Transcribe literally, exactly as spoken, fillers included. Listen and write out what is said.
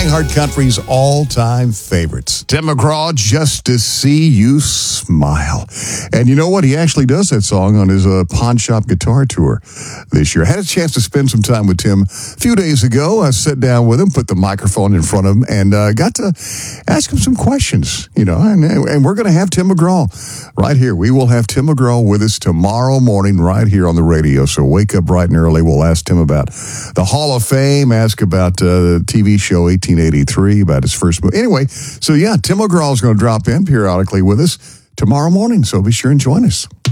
iHeart Country's all-time favorites. Tim McGraw, Just to See You Smile. And you know what? He actually does that song on his uh, Pawn Shop Guitar Tour this year. I had a chance to spend some time with Tim a few days ago. I sat down with him, put the microphone in front of him, and uh, got to ask him some questions, you know, and, and we're going to have Tim McGraw right here. We will have Tim McGraw with us tomorrow morning right here on the radio. So wake up bright and early. We'll ask Tim about the Hall of Fame, ask about uh, the T V show eighteen eighty-three, about his first movie. Anyway, so yeah, Tim McGraw is going to drop in periodically with us tomorrow morning, so be sure and join us.